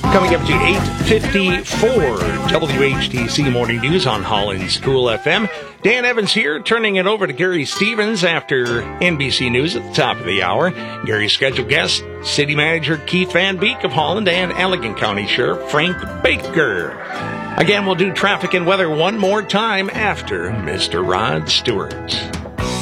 Coming up to 8:54, WHTC Morning News on Holland's Cool FM. Dan Evans here, turning it over to Gary Stevens after NBC News at the top of the hour. Gary's scheduled guest, City Manager Keith Van Beek of Holland and Allegan County Sheriff Frank Baker. Again, we'll do traffic and weather one more time after Mr. Rod Stewart.